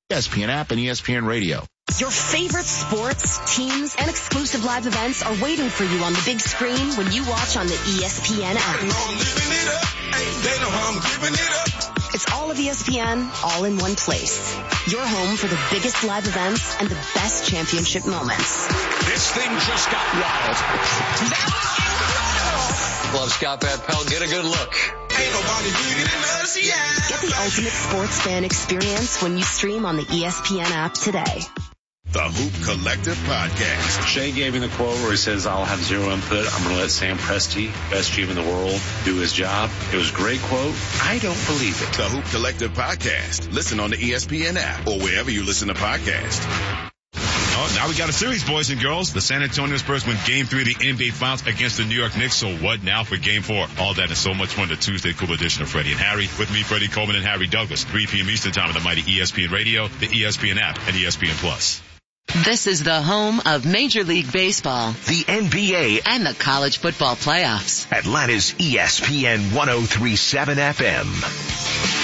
ESPN app and ESPN Radio. Your favorite sports, teams, and exclusive live events are waiting for you on the big screen when you watch on the ESPN app. They know I'm giving it up. It's all of ESPN, all in one place. Your home for the biggest live events and the best championship moments. This thing just got wild. That was incredible. Love Scott Van Pelt. Get a good look. Ain't nobody bigger than us, yeah. Get the ultimate sports fan experience when you stream on the ESPN app today. The Hoop Collective Podcast. Shea gave me the quote where he says, I'll have zero input. I'm going to let Sam Presti, best GM in the world, do his job. It was a great quote. I don't believe it. The Hoop Collective Podcast. Listen on the ESPN app or wherever you listen to podcasts. Oh, now we got a series, boys and girls. The San Antonio Spurs win Game 3 of the NBA Finals against the New York Knicks. So what now for Game 4? All that and so much fun. The Tuesday Cool edition of Freddie and Harry. With me, Freddie Coleman and Harry Douglas. 3 p.m. Eastern Time on the mighty ESPN Radio, the ESPN app, and ESPN Plus. This is the home of Major League Baseball, the NBA, and the college football playoffs. Atlanta's ESPN 103.7 FM.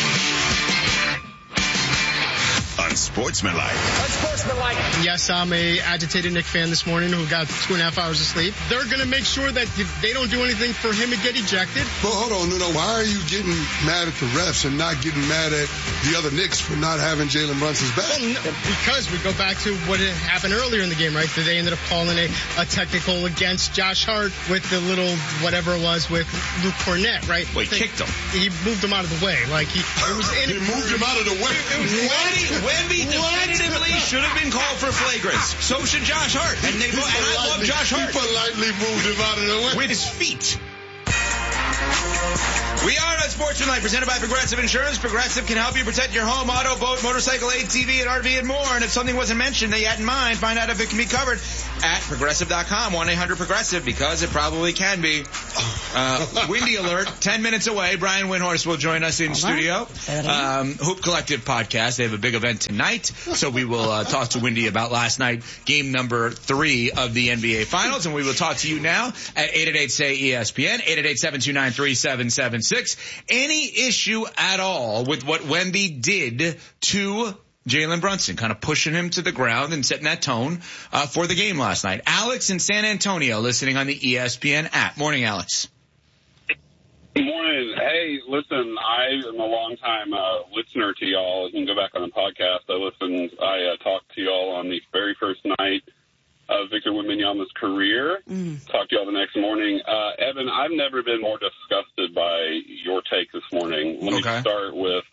Unsportsmanlike. Yes, I'm a agitated Knick fan this morning who got 2.5 hours of sleep. They're going to make sure that they don't do anything for him to get ejected. Well, hold on, Nuno. Why are you getting mad at the refs and not getting mad at the other Knicks for not having Jalen Brunson's back? Well, because we go back to what had happened earlier in the game, right? That they ended up calling a technical against Josh Hart with the little whatever it was with Luke Cornett, right? Well, he kicked him. He moved him out of the way. Like he moved him out of the way. Wemby definitively should have been called for flagrants. So should Josh Hart. And I love Josh Hart. He politely moved him out of the way. With his feet. We are on Sportsmanlike, presented by Progressive Insurance. Progressive can help you protect your home, auto, boat, motorcycle, ATV, and RV, and more. And if something wasn't mentioned that you had in mind, find out if it can be covered at Progressive.com, 1-800-PROGRESSIVE, because it probably can be. Windy alert, 10 minutes away. Brian Windhorst will join us in studio. Hoop Collective Podcast. They have a big event tonight, so we will talk to Windy about last night, game number 3 of the NBA Finals, and we will talk to you now at 888-SAY-ESPN, 888-729-3776. Any issue at all with what Wemby did to Jalen Brunson, kind of pushing him to the ground and setting that tone for the game last night. Alex in San Antonio listening on the ESPN app. Morning, Alex. Good morning. Hey, listen, I am a long-time listener to y'all. You can go back on the podcast. I talked to y'all on the very first night of Victor Wembanyama's career. Talked to y'all the next morning. Evan, I've never been more disgusted by your take this morning. Let me start with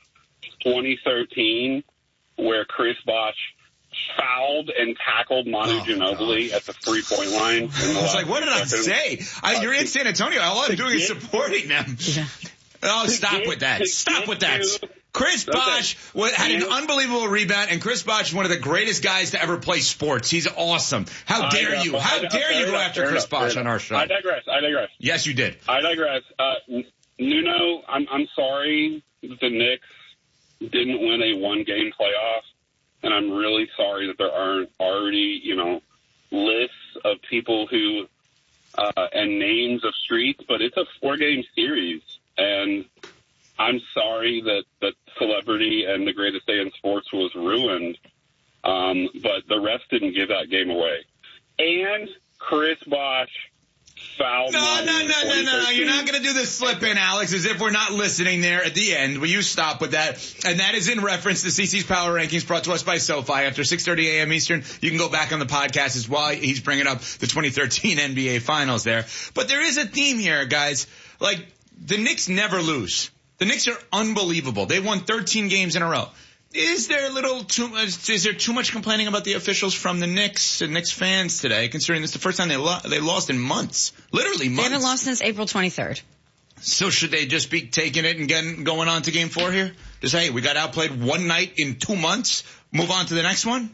2013, where Chris Bosh fouled and tackled Manu Ginobili at the three-point line. I was like, what did I say? You're in San Antonio. All I'm doing is supporting them. Yeah. Oh, stop with that. Stop with that. Chris Bosh had an unbelievable rebound, and Chris Bosh is one of the greatest guys to ever play sports. He's awesome. How dare you? How dare you go after Chris Bosh on our show? I digress. Yes, you did. I digress. Nuno, I'm sorry that the Knicks didn't win a one-game playoff, and I'm really sorry that there aren't already, lists of people who and names of streets, but it's a 4-game series, and I'm sorry that celebrity and the greatest day in sports was ruined, but the refs didn't give that game away. And Chris Bosh fouled. No. You're not going to do the slip in, Alex, as if we're not listening there at the end. Will you stop with that? And that is in reference to CC's Power Rankings, brought to us by SoFi. After 6:30 a.m. Eastern, you can go back on the podcast as well. He's bringing up the 2013 NBA Finals there. But there is a theme here, guys. Like, the Knicks never lose. The Knicks are unbelievable. They won 13 games in a row. Is there too much complaining about the officials from the Knicks and Knicks fans today, considering this is the first time they lost in months? Literally months. They haven't lost since April 23rd. So should they just be taking it and going on to game 4 here? Just, hey, we got outplayed one night in 2 months. Move on to the next one?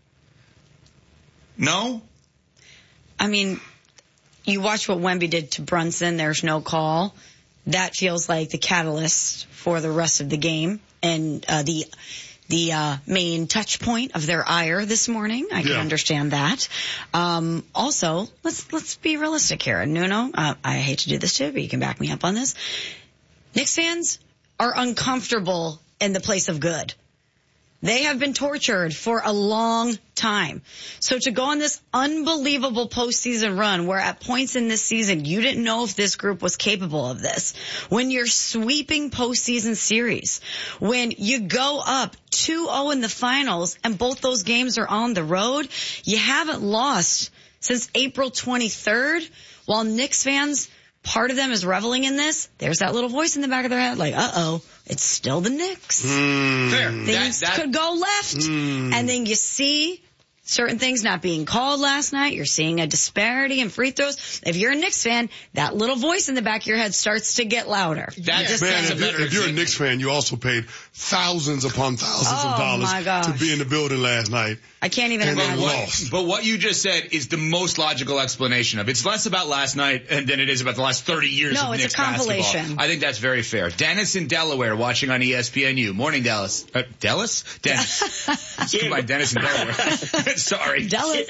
No? I mean, you watch what Wemby did to Brunson. There's no call. That feels like the catalyst for the rest of the game and the main touch point of their ire this morning. I can understand that. Also, let's be realistic here. Nuno, I hate to do this to you, but you can back me up on this. Knicks fans are uncomfortable in the place of good. They have been tortured for a long time. So to go on this unbelievable postseason run where at points in this season you didn't know if this group was capable of this, when you're sweeping postseason series, when you go up 2-0 in the finals and both those games are on the road, you haven't lost since April 23rd, while Knicks fans, part of them is reveling in this. There's that little voice in the back of their head like, uh-oh, it's still the Knicks. Fair. Things could go left. And then you see certain things not being called last night. You're seeing a disparity in free throws. If you're a Knicks fan, that little voice in the back of your head starts to get louder. If you're a Knicks fan, you also paid thousands upon thousands of dollars to be in the building last night. I can't even imagine. But what you just said is the most logical explanation of it. It's less about last night than it is about the last 30 years of Knicks basketball. I think that's very fair. Dennis in Delaware watching on ESPNU. Morning, Dallas. Dallas? Dennis. My Dennis in Delaware. Sorry. Dallas.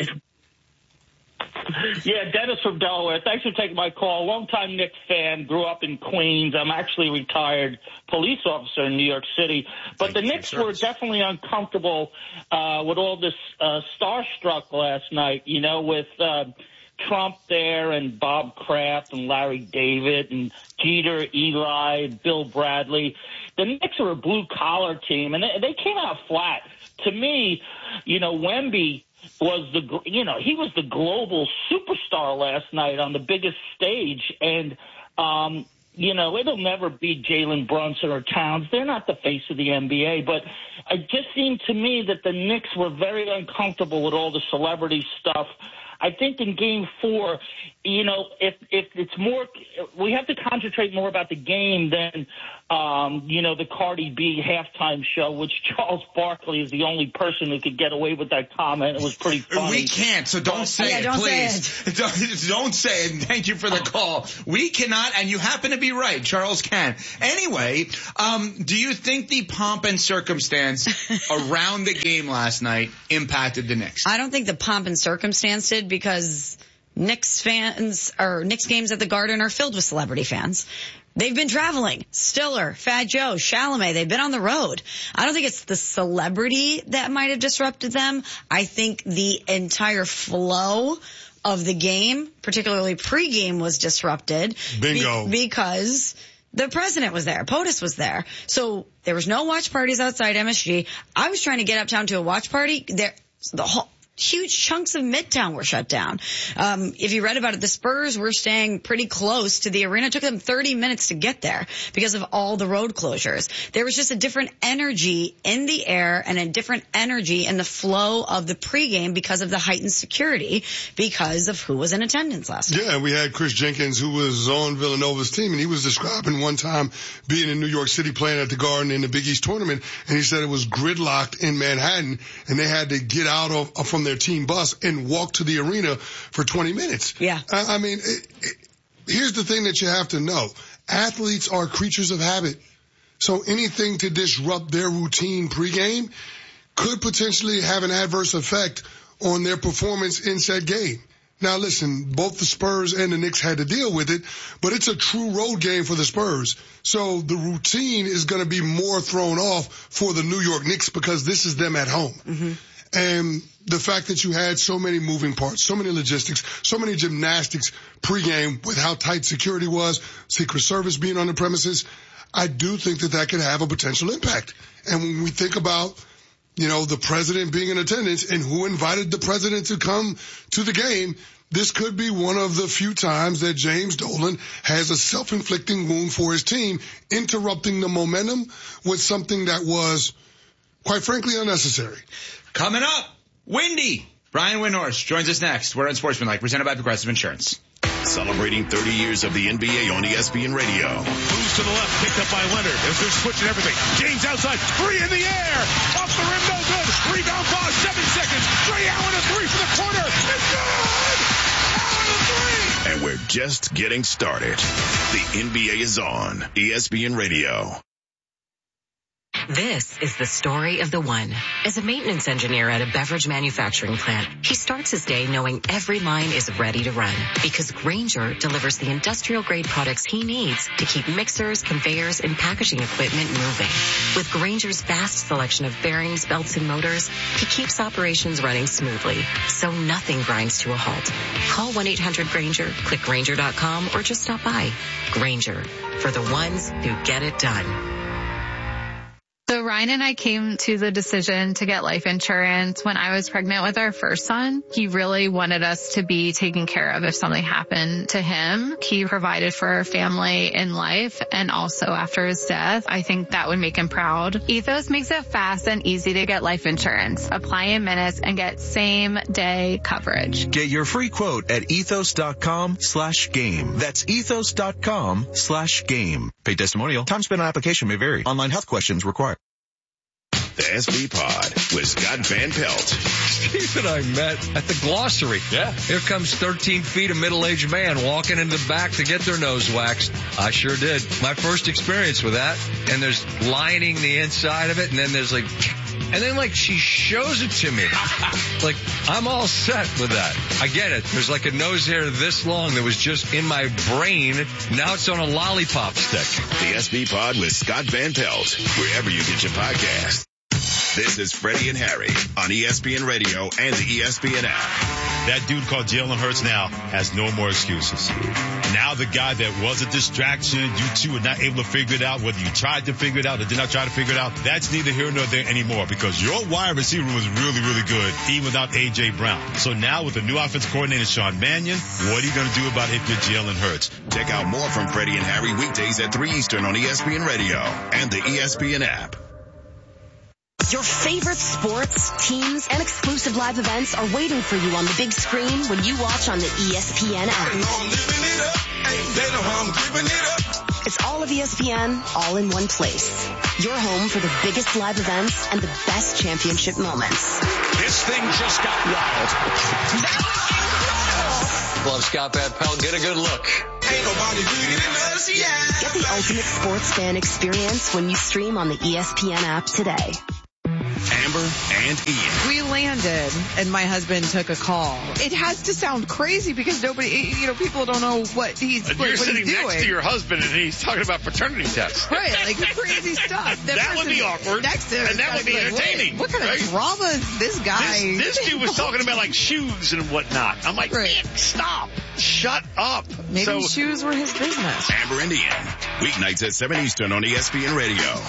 Yeah, Dennis from Delaware. Thanks for taking my call. Longtime Knicks fan, grew up in Queens. I'm actually a retired police officer in New York City. But the Knicks were definitely uncomfortable with all this starstruck last night, you know, with Trump there and Bob Kraft and Larry David and Jeter, Eli, Bill Bradley. The Knicks are a blue-collar team, and they came out flat. To me, you know, Wemby was he was the global superstar last night on the biggest stage. And, you know, it'll never be Jalen Brunson or Towns. They're not the face of the NBA. But it just seemed to me that the Knicks were very uncomfortable with all the celebrity stuff. I think in Game 4, you know, if it's more, we have to concentrate more about the game than, you know, the Cardi B halftime show, which Charles Barkley is the only person who could get away with that comment. It was pretty funny. We can't, so don't say it, please. Don't say it. Thank you for the call. We cannot, and you happen to be right. Charles can. Anyway, do you think the pomp and circumstance around the game last night impacted the Knicks? I don't think the pomp and circumstance did, because Knicks games at the Garden are filled with celebrity fans. They've been traveling. Stiller, Fat Joe, Chalamet, they've been on the road. I don't think it's the celebrity that might have disrupted them. I think the entire flow of the game, particularly pregame, was disrupted. Bingo. Because the president was there. POTUS was there. So there was no watch parties outside MSG. I was trying to get uptown to a watch party. Huge chunks of Midtown were shut down. If you read about it, the Spurs were staying pretty close to the arena. It took them 30 minutes to get there because of all the road closures. There was just a different energy in the air and a different energy in the flow of the pregame because of the heightened security because of who was in attendance last night. Yeah, we had Chris Jenkins, who was on Villanova's team, and he was describing one time being in New York City playing at the Garden in the Big East tournament, and he said it was gridlocked in Manhattan, and they had to get out from their team bus and walk to the arena for 20 minutes. Yeah. I mean, here's the thing that you have to know. Athletes are creatures of habit. So anything to disrupt their routine pregame could potentially have an adverse effect on their performance in said game. Now listen, both the Spurs and the Knicks had to deal with it, but it's a true road game for the Spurs. So the routine is going to be more thrown off for the New York Knicks because this is them at home. Mm-hmm. And the fact that you had so many moving parts, so many logistics, so many gymnastics pregame with how tight security was, Secret Service being on the premises, I do think that could have a potential impact. And when we think about, you know, the president being in attendance and who invited the president to come to the game, this could be one of the few times that James Dolan has a self-inflicting wound for his team, interrupting the momentum with something that was, quite frankly, unnecessary. Coming up, Windy. Brian Windhorst joins us next. We're on Sportsmanlike, presented by Progressive Insurance. Celebrating 30 years of the NBA on ESPN Radio. Moves to the left, picked up by Leonard as they're switching everything. James outside, three in the air. Off the rim, no good. Rebound, pause, 7 seconds. Ray Allen, a three for the corner. It's good! Allen, a three! And we're just getting started. The NBA is on ESPN Radio. This is the story of the one. As a maintenance engineer at a beverage manufacturing plant, he starts his day knowing every line is ready to run because Grainger delivers the industrial-grade products he needs to keep mixers, conveyors, and packaging equipment moving. With Grainger's vast selection of bearings, belts, and motors, he keeps operations running smoothly, so nothing grinds to a halt. Call 1-800-GRAINGER, click Grainger.com, or just stop by. Grainger, for the ones who get it done. So Ryan and I came to the decision to get life insurance when I was pregnant with our first son. He really wanted us to be taken care of if something happened to him. He provided for our family in life and also after his death. I think that would make him proud. Ethos makes it fast and easy to get life insurance. Apply in minutes and get same day coverage. Get your free quote at ethos.com/game. That's ethos.com/game. Paid testimonial. Time spent on application may vary. Online health questions required. The SB Pod with Scott Van Pelt. Steve and I met at the Glossary. Yeah. Here comes 13 feet of middle-aged man walking into the back to get their nose waxed. I sure did. My first experience with that. And there's lining the inside of it, and then there's she shows it to me. Like, I'm all set with that. I get it. There's like a nose hair this long that was just in my brain. Now it's on a lollipop stick. The SB Pod with Scott Van Pelt, wherever you get your podcast. This is Freddie and Harry on ESPN Radio and the ESPN app. That dude called Jalen Hurts now has no more excuses. Now the guy that was a distraction, you two are not able to figure it out, whether you tried to figure it out or did not try to figure it out, that's neither here nor there anymore because your wide receiver was really, really good, even without A.J. Brown. So now with the new offensive coordinator, Sean Mannion, what are you going to do about it if you're Jalen Hurts? Check out more from Freddie and Harry weekdays at 3 Eastern on ESPN Radio and the ESPN app. Your favorite sports, teams, and exclusive live events are waiting for you on the big screen when you watch on the ESPN app. It's all of ESPN, all in one place. Your home for the biggest live events and the best championship moments. This thing just got wild. That was incredible. Love Scott Van Pelt. Get a good look. Ain't nobody bigger than us, yeah. Get the ultimate sports fan experience when you stream on the ESPN app today. Amber and Ian. We landed and my husband took a call. It has to sound crazy because nobody, people don't know what he's doing. You're sitting next to your husband and he's talking about paternity tests. Right, like crazy stuff. That would be awkward. Next to him, and that would be entertaining. What kind of drama is this guy? This dude was talking about like shoes and whatnot. I'm like, man, stop. Shut up. Maybe shoes were his business. Amber and Ian. Weeknights at 7 Eastern on ESPN Radio.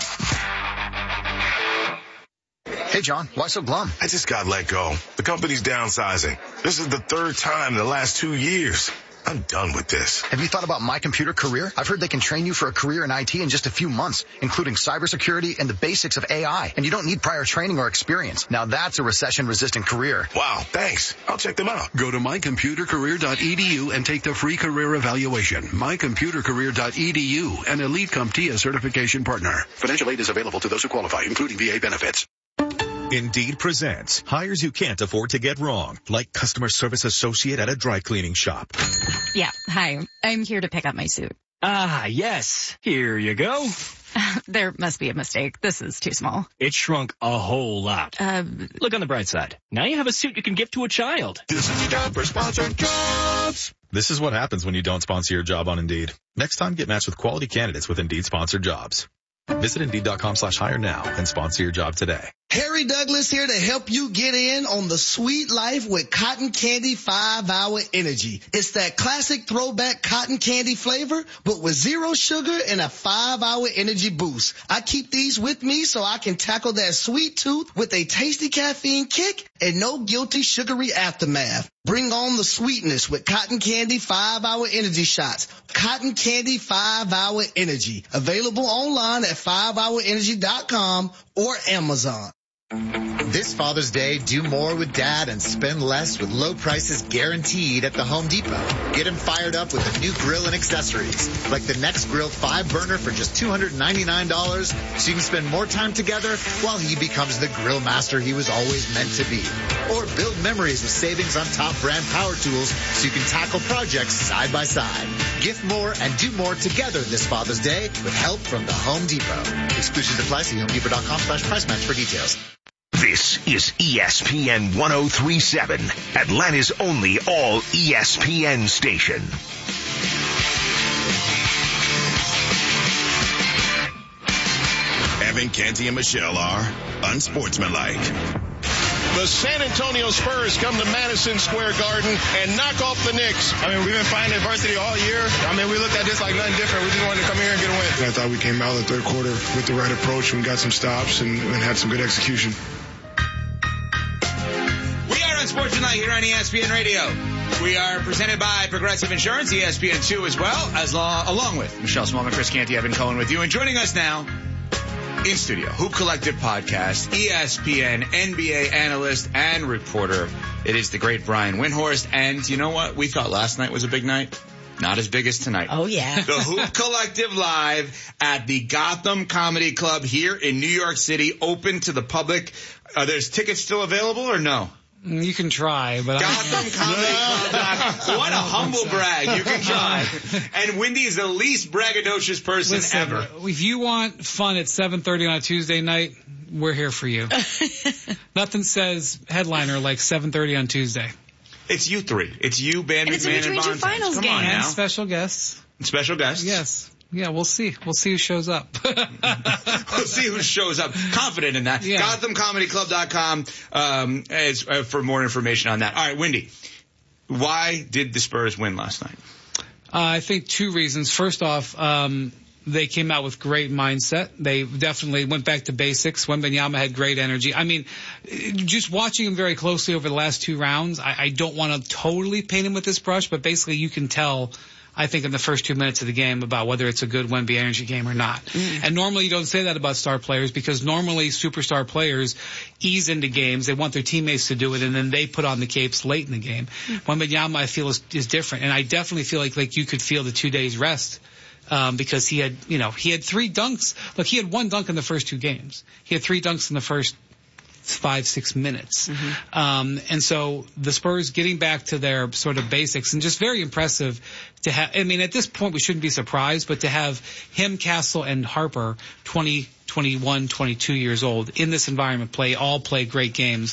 Hey, John, why so glum? I just got let go. The company's downsizing. This is the third time in the last 2 years. I'm done with this. Have you thought about My Computer Career? I've heard they can train you for a career in IT in just a few months, including cybersecurity and the basics of AI. And you don't need prior training or experience. Now that's a recession-resistant career. Wow, thanks. I'll check them out. Go to mycomputercareer.edu and take the free career evaluation. mycomputercareer.edu, an Elite CompTIA certification partner. Financial aid is available to those who qualify, including VA benefits. Indeed presents hires you can't afford to get wrong, like customer service associate at a dry cleaning shop. Yeah, hi. I'm here to pick up my suit. Ah, yes. Here you go. There must be a mistake. This is too small. It shrunk a whole lot. Look on the bright side. Now you have a suit you can give to a child. This is job for sponsored jobs. This is what happens when you don't sponsor your job on Indeed. Next time, get matched with quality candidates with Indeed sponsored jobs. Visit Indeed.com/hire now and sponsor your job today. Harry Douglas here to help you get in on the sweet life with Cotton Candy 5-Hour Energy. It's that classic throwback cotton candy flavor, but with 0 sugar and a 5-hour energy boost. I keep these with me so I can tackle that sweet tooth with a tasty caffeine kick and no guilty sugary aftermath. Bring on the sweetness with Cotton Candy 5-Hour Energy Shots. Cotton Candy 5-Hour Energy. Available online at 5hourenergy.com or Amazon. This Father's Day, do more with Dad and spend less with low prices guaranteed at the Home Depot. Get him fired up with a new grill and accessories, like the Next Grill 5-burner for just $299, so you can spend more time together while he becomes the grill master he was always meant to be. Or build memories with savings on top brand power tools so you can tackle projects side by side. Gift more and do more together this Father's Day with help from the Home Depot. Exclusions apply. See HomeDepot.com/price match for details. This is ESPN 1037, Atlanta's only all ESPN station. Evan, Canty, and Michelle are unsportsmanlike. The San Antonio Spurs come to Madison Square Garden and knock off the Knicks. I mean, we've been fighting adversity all year. I mean, we looked at this like nothing different. We just wanted to come here and get a win. I thought we came out in the third quarter with the right approach and got some stops and had some good execution. We are unsportsmanlike here on ESPN Radio. We are presented by Progressive Insurance, ESPN2 as well, along with Michelle Smallman, Chris Canty, Evan Cohen with you. And joining us now in studio, Hoop Collective podcast, ESPN, NBA analyst and reporter. It is the great Brian Windhorst. And you know what? We thought last night was a big night. Not as big as tonight. Oh, yeah. The Hoop Collective live at the Gotham Comedy Club here in New York City, open to the public. There's tickets still available or no? You can try, but Gotham Comedy Club. What a humble brag. You can try. And Wendy is the least braggadocious person ever. If you want fun at 7:30 on a Tuesday night, we're here for you. Nothing says headliner like 7:30 on Tuesday. It's you three. It's you, Band McMahon, and Bontemps. Finals Come game. on now. And special guests. Special guests? Yes. Yeah, we'll see. We'll see who shows up. We'll see who shows up. Confident in that. Yeah. GothamComedyClub.com is for more information on that. All right, Wendy, why did the Spurs win last night? I think two reasons. First off, they came out with great mindset. They definitely went back to basics. Wembanyama had great energy. I mean, just watching him very closely over the last two rounds, I don't want to totally paint him with this brush, but basically you can tell, I think, in the first 2 minutes of the game about whether it's a good Wemby energy game or not. And normally you don't say that about star players because normally superstar players ease into games. They want their teammates to do it, and then they put on the capes late in the game. Wembanyama, I feel, is different. And I definitely feel like you could feel the 2 days rest. Because he had 3 dunks. Look, he had 1 dunk in the first 2 games. He had 3 dunks in the first 5-6 minutes. And so the Spurs getting back to their sort of basics and just very impressive to have, I mean, at this point we shouldn't be surprised, but to have him, Castle, and Harper, 20, 21, 22 years old in this environment play great games.